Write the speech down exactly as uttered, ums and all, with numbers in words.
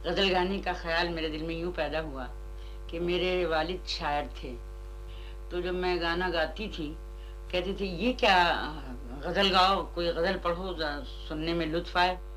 गज़ल गाने का ख़्याल मेरे दिल में यूँ पैदा हुआ कि मेरे वालिद शायर थे, तो जब मैं गाना गाती थी, कहते थे, "ये क्या गज़ल गाओ, कोई गज़ल पढ़ो ज़ सुनने में लुत्फ़ आए।"